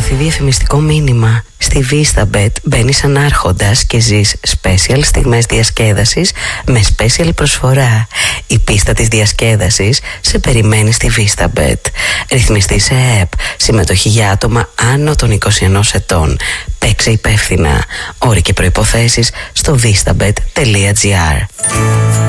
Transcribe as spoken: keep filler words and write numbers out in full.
δοθεί διαφημιστικό μήνυμα. Στη VistaBet μπαίνεις ανάρχοντας και ζεις special στιγμές διασκέδασης με special προσφορά. Η πίστα της διασκέδασης σε περιμένει στη VistaBet. Ρυθμιστή σε ΕΕΠ. Συμμετοχή για άτομα άνω των είκοσι ενός ετών. Παίξε υπεύθυνα. Όροι και προϋποθέσεις στο vistabet τελεία gr.